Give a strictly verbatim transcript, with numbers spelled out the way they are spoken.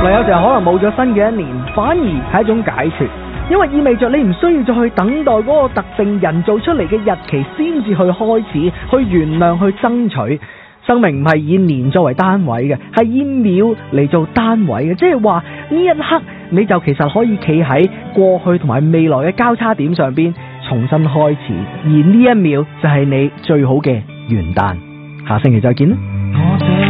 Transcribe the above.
嗱，有時候可能冇咗新嘅一年，反而係一種解脫，因為意味着你唔需要再去等待嗰個特定人做出嚟嘅日期先至去開始，去原諒，去爭取。生命唔係以年作為單位嘅，係以秒嚟做單位嘅，即係話呢一刻你就其實可以企喺過去同埋未來嘅交叉點上邊重新開始，而呢一秒就係你最好嘅元旦。下星期再見啦。